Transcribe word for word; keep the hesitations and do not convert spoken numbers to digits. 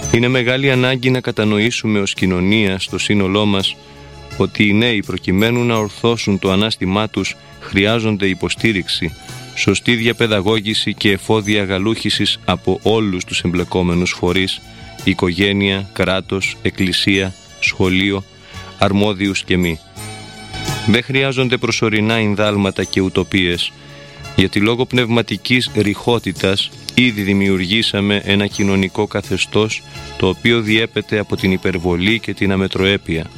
Είναι μεγάλη ανάγκη να κατανοήσουμε ως κοινωνία στο σύνολό μας ότι οι νέοι, προκειμένου να ορθώσουν το ανάστημά τους, χρειάζονται υποστήριξη, σωστή διαπαιδαγώγηση και εφόδια αγαλούχησης από όλους τους εμπλεκόμενους φορείς, οικογένεια, κράτος, εκκλησία, σχολείο, αρμόδιους και μη. Δεν χρειάζονται προσωρινά ενδάλματα και ουτοπίες, γιατί λόγω πνευματικής ρηχότητας ήδη δημιουργήσαμε ένα κοινωνικό καθεστώς το οποίο διέπεται από την υπερβολή και την αμετροέπεια.